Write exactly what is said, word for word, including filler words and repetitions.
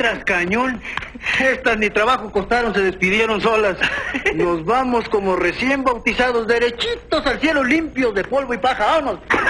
Otras, cañón. Estas ni trabajo costaron, se despidieron solas. Nos vamos como recién bautizados, derechitos al cielo, limpios de polvo y paja. ¡Vámonos!